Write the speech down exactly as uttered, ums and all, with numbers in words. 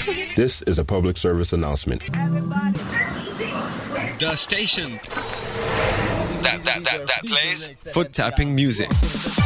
This is a public service announcement. The station that, that, that, that plays foot tapping music.